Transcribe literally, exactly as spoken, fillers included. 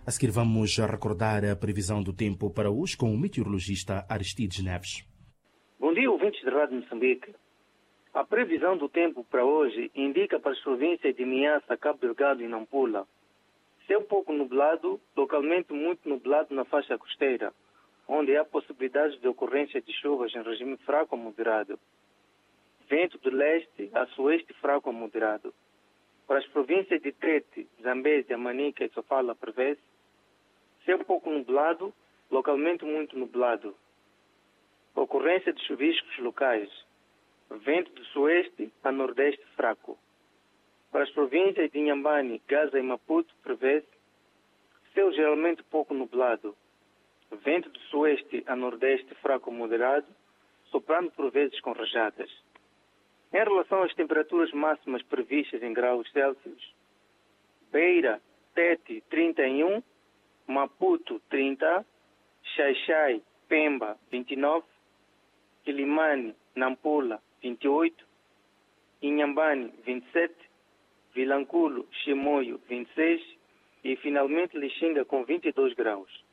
A seguir vamos recordar a previsão do tempo para hoje com o meteorologista Aristides Neves. Bom dia, ouvintes da Rádio Moçambique. A previsão do tempo para hoje indica para as províncias de Niassa, Cabo Delgado e Nampula céu pouco nublado, localmente muito nublado na faixa costeira, onde há possibilidades de ocorrência de chuvas em regime fraco a moderado. Vento do leste a sueste fraco a moderado. Para as províncias de Tete, Zambésia, Manica e Sofala prevê-se céu pouco nublado, localmente muito nublado. Ocorrência de chuviscos locais. Vento do sueste a nordeste fraco. Para as províncias de Inhambane, Gaza e Maputo prevê-se céu geralmente pouco nublado. Vento do sueste a nordeste fraco a moderado, soprando por vezes com rajadas. Em relação às temperaturas máximas previstas em graus Celsius, Beira, Tete, trinta e um, Maputo, trinta, Xai-Xai, Pemba, vinte e nove, Quilimane, Nampula, vinte e oito, Inhambane, vinte e sete, Vilanculo, Chimoio, vinte e seis e finalmente Lixinga com vinte e dois graus.